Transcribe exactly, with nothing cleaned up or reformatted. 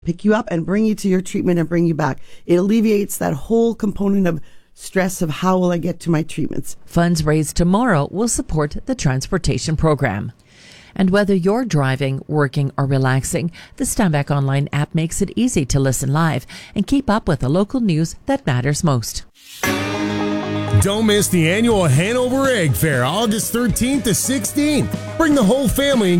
pick you up and bring you to your treatment and bring you back. It alleviates that whole component of stress of how will I get to my treatments. Funds raised tomorrow will support the transportation program. And whether you're driving, working, or relaxing, the Steinbach Online app makes it easy to listen live and keep up with the local news that matters most. Don't miss the annual Hanover Egg Fair, August thirteenth to sixteenth. Bring the whole family